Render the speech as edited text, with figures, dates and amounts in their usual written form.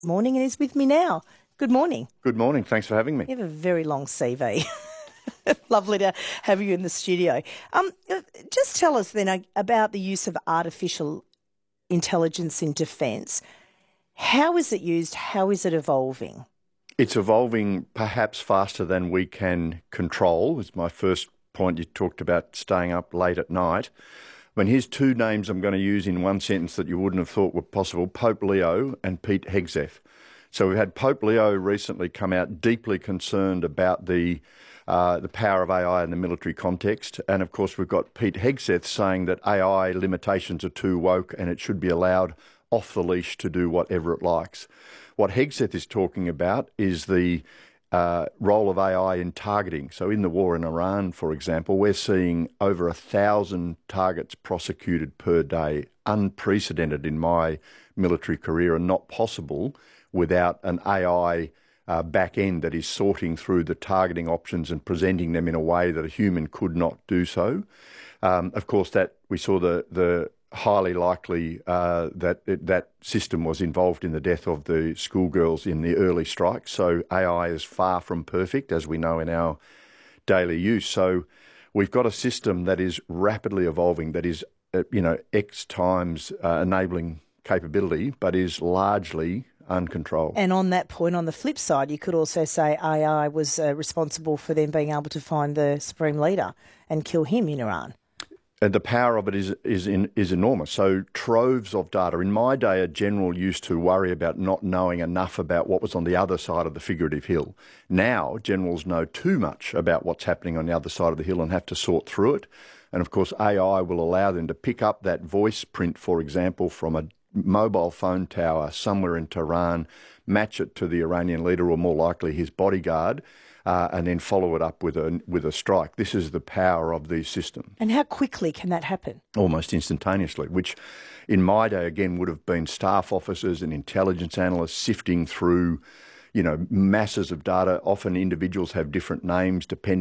morning and is with me now. Good morning. Good morning. Thanks for having me. You have a very long CV. Lovely to have you in the studio. Just tell us then about the use of artificial intelligence in defence. How is it used? How is it evolving? It's evolving perhaps faster than we can control. It's my first point. You talked about staying up late at night. Here's two names I'm going to use in one sentence that you wouldn't have thought were possible: Pope Leo and Pete Hegseth. So we've had Pope Leo recently come out deeply concerned about the power of AI in the military context. And of course, we've got Pete Hegseth saying that AI limitations are too woke and it should be allowed off the leash to do whatever it likes. What Hegseth is talking about is the role of AI in targeting. So in the war in Iran, for example, we're seeing over 1,000 targets prosecuted per day, unprecedented in my military career and not possible without an AI back end that is sorting through the targeting options and presenting them in a way that a human could not do so. Of course, that we saw the highly likely that system was involved in the death of the schoolgirls in the early strikes. So AI is far from perfect, as we know in our daily use. So we've got a system that is rapidly evolving, that is, X times enabling capability, but is largely uncontrolled. And on that point, on the flip side, you could also say AI was responsible for them being able to find the supreme leader and kill him in Iran. And the power of it is enormous. So troves of data. In my day, a general used to worry about not knowing enough about what was on the other side of the figurative hill. Now, generals know too much about what's happening on the other side of the hill and have to sort through it. And of course, AI will allow them to pick up that voice print, for example, from a mobile phone tower somewhere in Tehran, match it to the Iranian leader or more likely his bodyguard, and then follow it up with a strike. This is the power of these systems. And how quickly can that happen? Almost instantaneously, which in my day, again, would have been staff officers and intelligence analysts sifting through, masses of data. Often individuals have different names depending